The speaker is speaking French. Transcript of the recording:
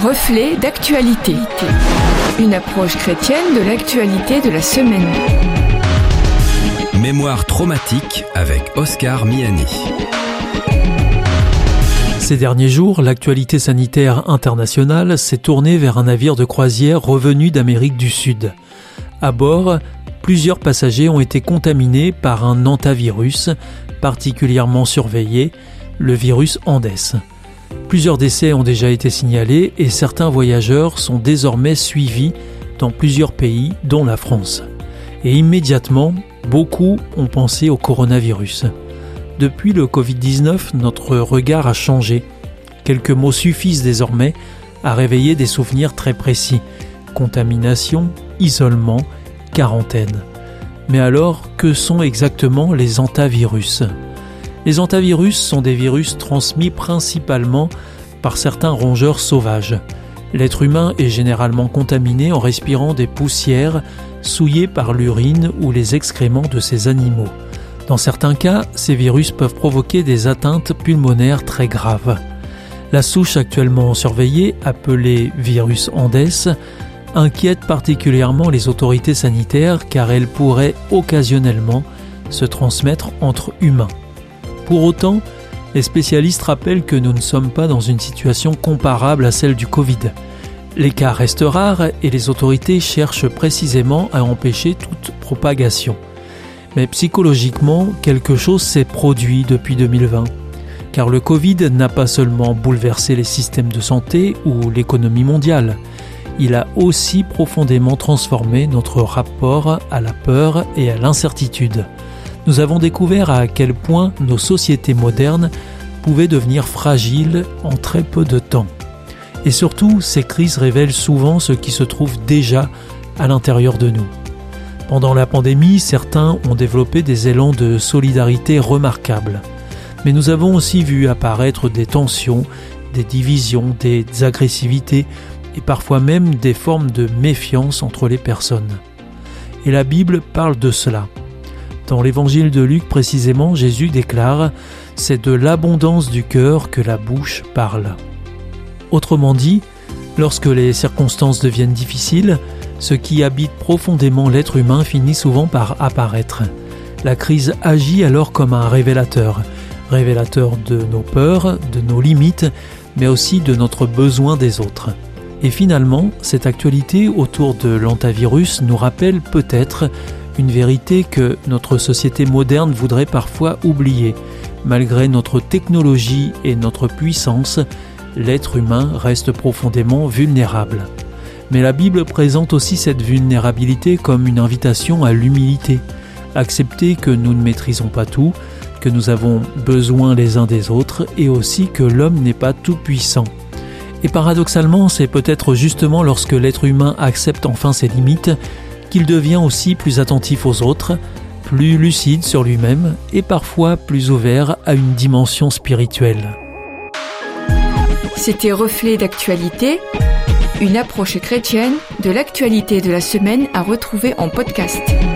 Reflet d'actualité. Une approche chrétienne de l'actualité de la semaine. Mémoire traumatique avec Oscar Miani. Ces derniers jours, l'actualité sanitaire internationale s'est tournée vers un navire de croisière revenu d'Amérique du Sud. À bord, plusieurs passagers ont été contaminés par un hantavirus particulièrement surveillé, le virus Andes. Plusieurs décès ont déjà été signalés et certains voyageurs sont désormais suivis dans plusieurs pays, dont la France. Et immédiatement, beaucoup ont pensé au coronavirus. Depuis le Covid-19, notre regard a changé. Quelques mots suffisent désormais à réveiller des souvenirs très précis. Contamination, isolement, quarantaine. Mais alors, que sont exactement les hantavirus ? Les hantavirus sont des virus transmis principalement par certains rongeurs sauvages. L'être humain est généralement contaminé en respirant des poussières souillées par l'urine ou les excréments de ces animaux. Dans certains cas, ces virus peuvent provoquer des atteintes pulmonaires très graves. La souche actuellement surveillée, appelée virus Andes, inquiète particulièrement les autorités sanitaires car elle pourrait occasionnellement se transmettre entre humains. Pour autant, les spécialistes rappellent que nous ne sommes pas dans une situation comparable à celle du Covid. Les cas restent rares et les autorités cherchent précisément à empêcher toute propagation. Mais psychologiquement, quelque chose s'est produit depuis 2020. Car le Covid n'a pas seulement bouleversé les systèmes de santé ou l'économie mondiale, il a aussi profondément transformé notre rapport à la peur et à l'incertitude. Nous avons découvert à quel point nos sociétés modernes pouvaient devenir fragiles en très peu de temps. Et surtout, ces crises révèlent souvent ce qui se trouve déjà à l'intérieur de nous. Pendant la pandémie, certains ont développé des élans de solidarité remarquables. Mais nous avons aussi vu apparaître des tensions, des divisions, des agressivités et parfois même des formes de méfiance entre les personnes. Et la Bible parle de cela. Dans l'évangile de Luc précisément, Jésus déclare « C'est de l'abondance du cœur que la bouche parle ». Autrement dit, lorsque les circonstances deviennent difficiles, ce qui habite profondément l'être humain finit souvent par apparaître. La crise agit alors comme un révélateur de nos peurs, de nos limites, mais aussi de notre besoin des autres. Et finalement, cette actualité autour de l'hantavirus nous rappelle peut-être une vérité que notre société moderne voudrait parfois oublier. Malgré notre technologie et notre puissance, l'être humain reste profondément vulnérable. Mais la Bible présente aussi cette vulnérabilité comme une invitation à l'humilité. Accepter que nous ne maîtrisons pas tout, que nous avons besoin les uns des autres et aussi que l'homme n'est pas tout puissant. Et paradoxalement, c'est peut-être justement lorsque l'être humain accepte enfin ses limites qu'il devient aussi plus attentif aux autres, plus lucide sur lui-même et parfois plus ouvert à une dimension spirituelle. C'était Reflet d'actualité, une approche chrétienne de l'actualité de la semaine à retrouver en podcast.